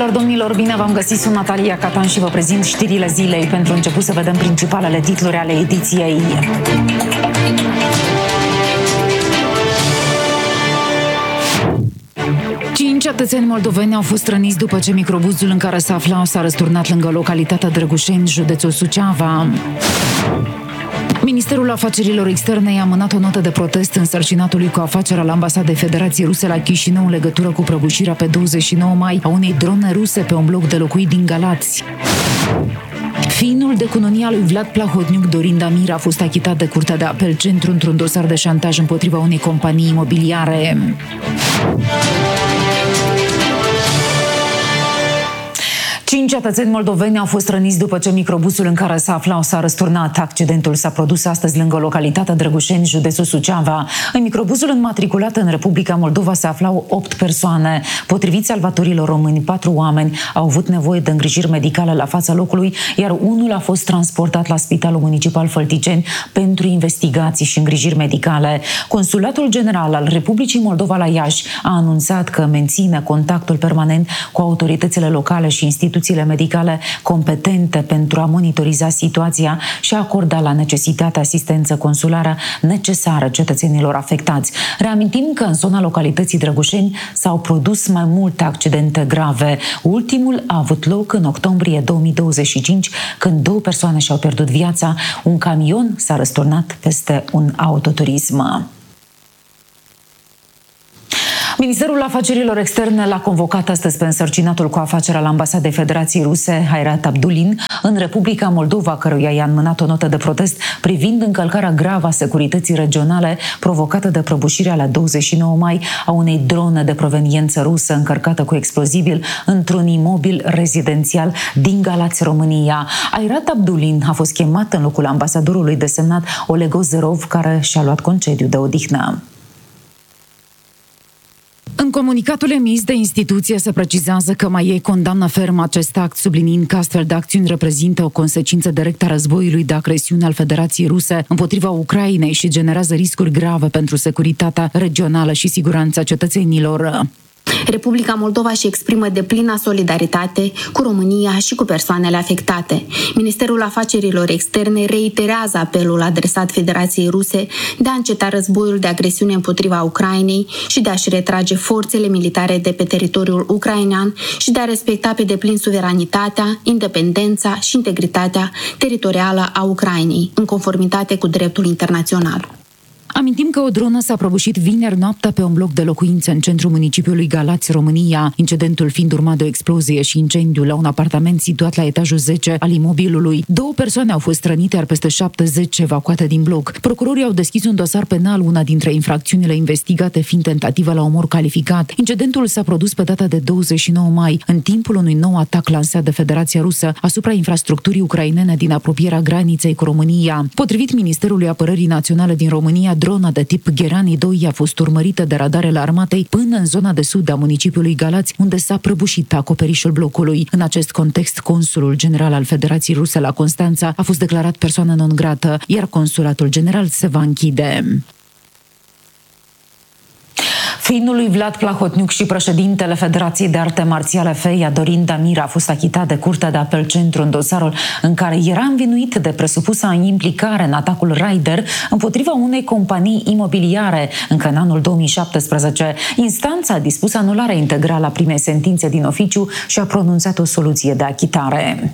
Doamnelor, domnilor, bine v-am găsit, sunt Natalia Catan și vă prezint știrile zilei. Pentru început să vedem principalele titluri ale ediției. Cinci cetățeni moldoveni au fost răniți după ce microbuzul în care se aflau s-a răsturnat lângă localitatea Drăgușeni, județul Suceava. Ministerul Afacerilor Externe i-a amânat o notă de protest însărcinatului cu afaceri al Ambasadei Federației Ruse la Chișinău în legătură cu prăbușirea pe 29 mai a unei drone ruse pe un bloc de locuit din Galați. Fiinul de cununia lui Vlad Plahotniuc, Dorin Damir, a fost achitat de Curtea de Apel Centru într-un dosar de șantaj împotriva unei companii imobiliare. Cinci cetățeni moldoveni au fost răniți după ce microbusul în care se aflau s-a răsturnat. Accidentul s-a produs astăzi lângă localitatea Drăgușeni, județul Suceava. În microbuzul înmatriculat în Republica Moldova se aflau 8 persoane. Potrivit salvatorilor români, 4 oameni au avut nevoie de îngrijiri medicale la fața locului, iar unul a fost transportat la Spitalul Municipal Fălticeni pentru investigații și îngrijiri medicale. Consulatul General al Republicii Moldova la Iași a anunțat că menține contactul permanent cu autoritățile locale și instituțiile medicale competente pentru a monitoriza situația și a acorda la necesitatea asistență consulară necesară cetățenilor afectați. Reamintim că în zona localității Drăgușeni s-au produs mai multe accidente grave. Ultimul a avut loc în octombrie 2025, când 2 persoane și-au pierdut viața. Un camion s-a răsturnat peste un autoturism. Ministerul Afacerilor Externe l-a convocat astăzi pe însărcinatul cu afaceri al Ambasadei Federației Ruse, Hayrat Abdulin, în Republica Moldova, căruia i-a înmânat o notă de protest privind încălcarea gravă a securității regionale provocată de prăbușirea la 29 mai a unei drone de proveniență rusă încărcată cu explozibil într-un imobil rezidențial din Galați, România. Hayrat Abdulin a fost chemat în locul ambasadorului desemnat Oleg Ozerov, care și-a luat concediu de odihnă. În comunicatul emis de instituție se precizează că MAIE condamnă ferm acest act, subliniind că astfel de acțiuni reprezintă o consecință directă a războiului de agresiune al Federației Ruse împotriva Ucrainei și generează riscuri grave pentru securitatea regională și siguranța cetățenilor. Republica Moldova își exprimă deplină solidaritate cu România și cu persoanele afectate. Ministerul Afacerilor Externe reiterează apelul adresat Federației Ruse de a înceta războiul de agresiune împotriva Ucrainei și de a-și retrage forțele militare de pe teritoriul ucrainean și de a respecta pe deplin suveranitatea, independența și integritatea teritorială a Ucrainei, în conformitate cu dreptul internațional. Amintim că o dronă s-a prăbușit vineri noaptea pe un bloc de locuințe în centrul municipiului Galați, România, incidentul fiind urmat de o explozie și incendiu la un apartament situat la etajul 10 al imobilului. 2 persoane au fost rănite, iar peste 70 evacuate din bloc. Procurorii au deschis un dosar penal, una dintre infracțiunile investigate fiind tentativă la omor calificat. Incidentul s-a produs pe data de 29 mai, în timpul unui nou atac lansat de Federația Rusă asupra infrastructurii ucrainene din apropierea graniței cu România. Potrivit Ministerului Apărării Naționale din România, drona de tip Gherani 2 a fost urmărită de radarele armatei până în zona de sud a municipiului Galați, unde s-a prăbușit pe acoperișul blocului. În acest context, consulul general al Federației Ruse la Constanța a fost declarat persoană non grată, iar consulatul general se va închide. Fiul lui Vlad Plahotniuc și președintele Federației de Arte Marțiale FEIA, Dorin Damir, a fost achitat de Curtea de Apel Centru în dosarul în care era învinuit de presupusa implicare în atacul Raider împotriva unei companii imobiliare încă în anul 2017. Instanța a dispus anularea integrală a primei sentințe din oficiu și a pronunțat o soluție de achitare.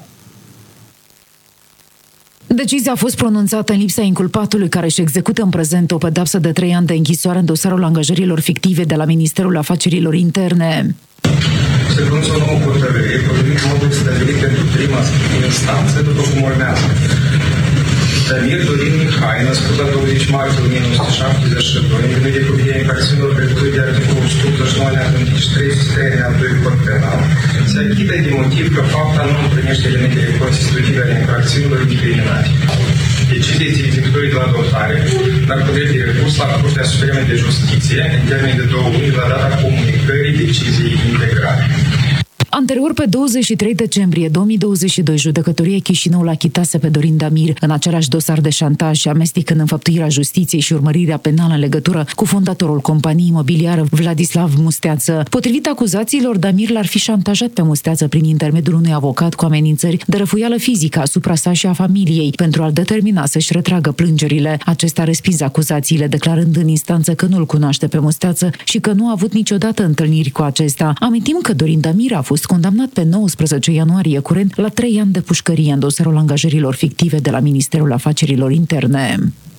Decizia a fost pronunțată în lipsa inculpatului, care își execută în prezent o pedeapsă de 3 ani de închisoare în dosarul angajărilor fictive de la Ministerul Afacerilor Interne. Se pronunță o nouă hotărâre, potrivit modului stabilit pentru prima instanță, după cum urmează. Damir Dorin Mihai, născut la 20 martie 1972, învinuit de comedia infracțiunilor precum de articolul 189 și 303 al 2 Cod Penal, se achită din motiv că fapta nu împlinește elementele constitutive ale infracțiunilor incriminate. Decizia este executorii de la adoptare, dar cu drept de recurs la Curtea Supremă de Justiție, în termen de 2 luni, la data comunicării deciziei integrale. Anterior, pe 23 decembrie 2022, judecătoria Chișinău l-a achitase pe Dorin Damir în același dosar de șantaj și amestec în înfăptuirea justiției și urmărirea penală în legătură cu fondatorul companiei imobiliare Vladislav Musteață. Potrivit acuzațiilor, Damir l-ar fi șantajat pe Musteață prin intermediul unui avocat cu amenințări de răfuială fizică asupra sa și a familiei pentru a-l determina să-și retragă plângerile. Acesta a respins acuzațiile, declarând în instanță că nu-l cunoaște pe Musteață și că nu a avut niciodată întâlniri cu acesta. Amintim că Dorin Damir a fost condamnat pe 19 ianuarie curent la 3 ani de pușcărie în dosarul angajărilor fictive de la Ministerul Afacerilor Interne.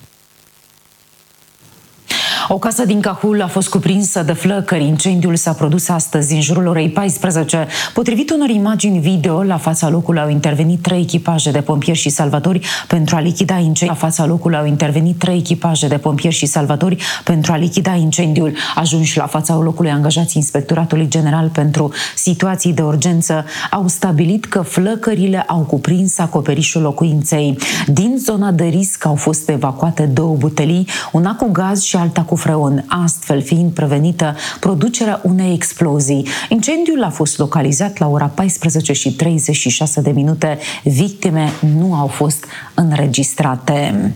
O casă din Cahul a fost cuprinsă de flăcări. Incendiul s-a produs astăzi în jurul orei 14. Potrivit unor imagini video, la fața locului au intervenit 3 echipaje de pompieri și salvatori pentru a lichida incendiul. La fața locului au intervenit 3 echipaje de pompieri și salvatori pentru a lichida incendiul. Ajunși la fața locului, angajații Inspectoratului General pentru Situații de Urgență au stabilit că flăcările au cuprins acoperișul locuinței. Din zona de risc au fost evacuate 2 butelii, una cu gaz și alta cu freon, astfel fiind prevenită producerea unei explozii. Incendiul a fost localizat la ora 14:36. Victime nu au fost înregistrate.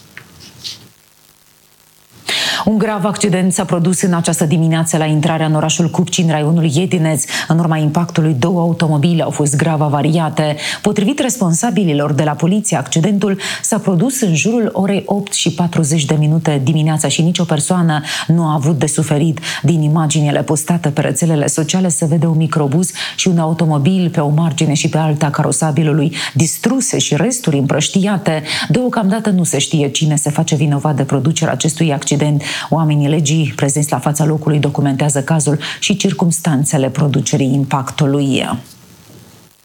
Un grav accident s-a produs în această dimineață la intrarea în orașul Cupci, în raionul Iedineț. În urma impactului, 2 automobile au fost grav avariate. Potrivit responsabililor de la poliție, accidentul s-a produs în jurul orei 8:40 dimineața și nicio persoană nu a avut de suferit. Din imaginile postate pe rețelele sociale se vede un microbuz și un automobil pe o margine și pe alta carosabilului distruse și resturi împrăștiate. Deocamdată nu se știe cine se face vinovat de producerea acestui accident. Oamenii legii prezenți la fața locului documentează cazul și circumstanțele producerii impactului.